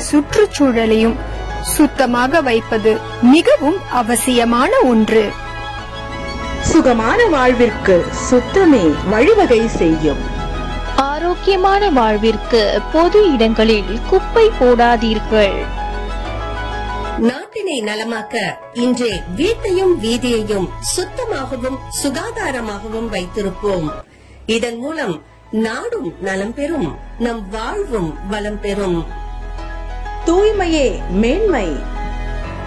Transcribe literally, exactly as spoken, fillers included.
சுற்றுச்சூழலையும் சுத்தமாக வைப்பது மிகவும் அவசியமான ஒன்று. சுகமான வாழ்விற்கு சுத்தமே வழிவகை செய்யும். ஆரோக்கியமான வாழ்விற்கு பொது இடங்களில் குப்பை போடாதீர்கள். நாட்டினை நலமாக்க இன்றே வீட்டையும் வீதியையும் சுத்தமாகவும் சுகாதாரமாகவும் வைத்திருப்போம். இதன் மூலம் நாடும் நலம் பெறும், நம் வாழ்வும் வளம் பெறும். தூய்மையே மேன்மை.